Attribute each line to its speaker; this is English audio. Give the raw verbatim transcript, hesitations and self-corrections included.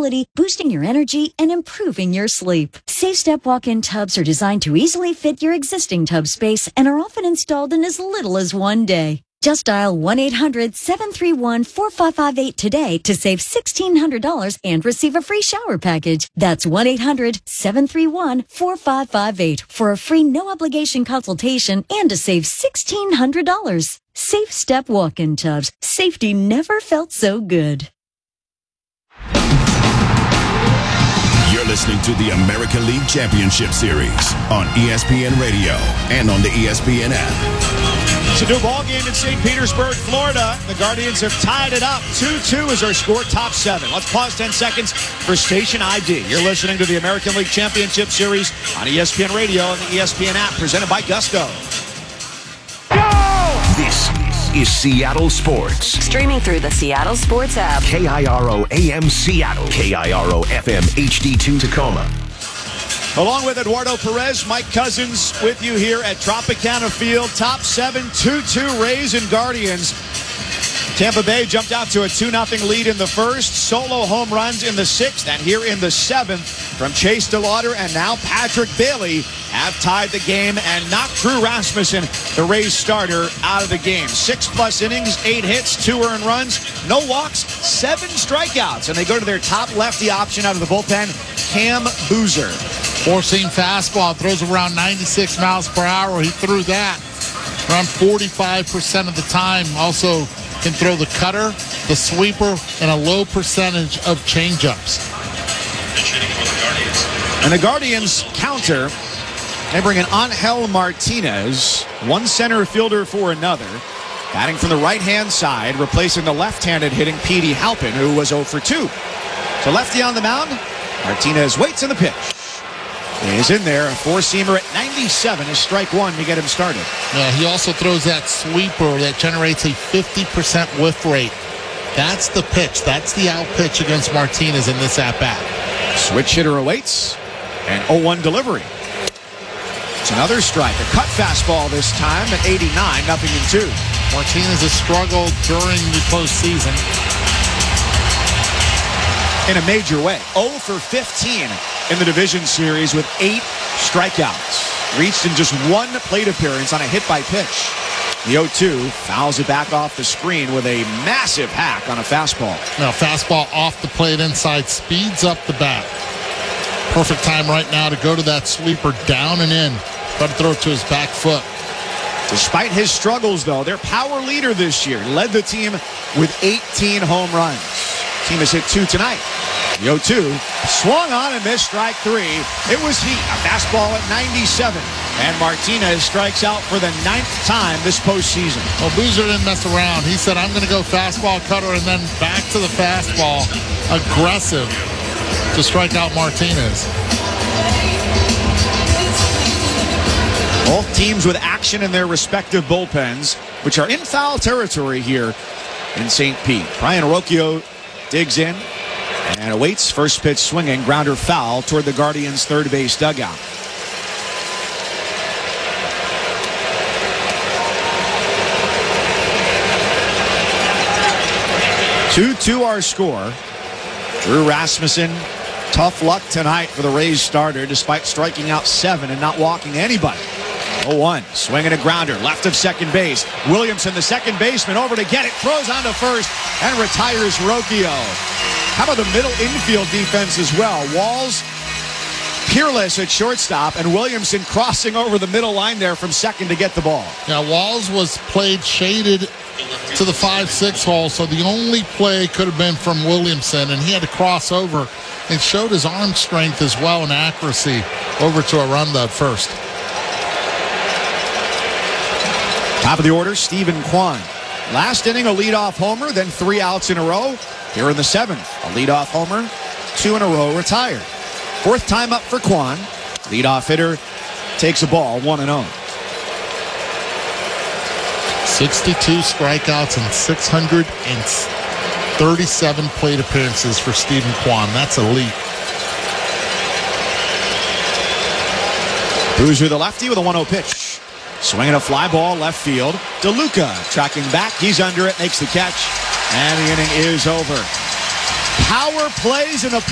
Speaker 1: mobility, boosting your energy, and improving your sleep. SafeStep walk-in tubs are designed to easily fit your existing tub space and are often installed in as little as one day. Just dial one eight hundred seven three one four five five eight today to save one thousand six hundred dollars and receive a free shower package. That's one eight hundred seven three one four five five eight for a free no-obligation consultation and to save one thousand six hundred dollars. Safe Step walk-in tubs. Safety never felt so good.
Speaker 2: You're listening to the American League Championship Series on E S P N Radio and on the E S P N app.
Speaker 3: It's a new ball game in Saint Petersburg, Florida. The Guardians have tied it up. two two is our score, top seven. Let's pause ten seconds for station I D. You're listening to the American League Championship Series on E S P N Radio and the E S P N app, presented by Gusto.
Speaker 4: Go!
Speaker 5: This is Seattle Sports.
Speaker 6: Streaming through the Seattle Sports app.
Speaker 5: K I R O A M Seattle. K I R O F M H D two Tacoma.
Speaker 3: Along with Eduardo Perez, Mike Cousins with you here at Tropicana Field. Top seven, two two Rays and Guardians. Tampa Bay jumped out to a two nothing lead in the first. Solo home runs in the sixth, and here in the seventh from Chase DeLauder and now Patrick Bailey have tied the game and knocked Drew Rasmussen, the Rays starter, out of the game. Six plus innings, eight hits, two earned runs, no walks, seven strikeouts, and they go to their top lefty option out of the bullpen, Cam Boozer.
Speaker 7: Four-seam fastball, throws around ninety-six miles per hour. He threw that around forty-five percent of the time. Also can throw the cutter, the sweeper, and a low percentage of changeups.
Speaker 3: And the Guardians counter. They bring in Angel Martinez, one center fielder for another. Batting from the right-hand side, replacing the left-handed hitting Petey Halpin, who was oh for two. So lefty on the mound. Martinez waits in the pitch. He's in there, a four-seamer at ninety-seven is strike one to get him started.
Speaker 7: Yeah, he also throws that sweeper that generates a fifty percent whiff rate. That's the pitch. That's the out pitch against Martinez in this at-bat.
Speaker 3: Switch hitter awaits, and oh one delivery. It's another strike, a cut fastball this time at eighty-nine, nothing in two.
Speaker 7: Martinez has struggled during the postseason.
Speaker 3: In a major way, oh for fifteen in the division series with eight strikeouts. Reached in just one plate appearance on a hit by pitch. The oh two fouls it back off the screen with a massive hack on a fastball.
Speaker 7: Now, fastball off the plate inside, speeds up the bat. Perfect time right now to go to that sweeper down and in. Try to throw it to his back foot.
Speaker 3: Despite his struggles, though, their power leader this year led the team with eighteen home runs. Team has hit two tonight. The oh two swung on and missed strike three. It was heat, a fastball at ninety-seven. And Martinez strikes out for the ninth time this postseason.
Speaker 7: Well, Boozer didn't mess around. He said, I'm going to go fastball, cutter, and then back to the fastball. Aggressive to strike out Martinez.
Speaker 3: Both teams with action in their respective bullpens, which are in foul territory here in Saint Pete. Brian Rocchio digs in and awaits. First pitch swinging, grounder foul toward the Guardians' third base dugout. two two our score. Drew Rasmussen, tough luck tonight for the Rays starter despite striking out seven and not walking anybody. oh one, swinging a grounder, left of second base. Williamson, the second baseman, over to get it, throws onto first, and retires Rocchio. How about the middle infield defense as well? Walls, Peerless at shortstop, and Williamson crossing over the middle line there from second to get the ball.
Speaker 7: Now, Walls was played shaded to the five six hole, so the only play could have been from Williamson, and he had to cross over and showed his arm strength as well and accuracy over to Aranda at first.
Speaker 3: Top of the order, Stephen Kwan. Last inning, a leadoff homer, then three outs in a row. Here in the seventh, a leadoff homer, two in a row retired. Fourth time up for Kwan. Leadoff hitter takes a ball, one and oh.
Speaker 7: sixty-two strikeouts and six hundred thirty-seven plate appearances for Stephen Kwan. That's elite.
Speaker 3: Boozer, the lefty, with a one oh pitch. Swinging a fly ball left field. DeLuca tracking back. He's under it, makes the catch, and the inning is over. Power plays in the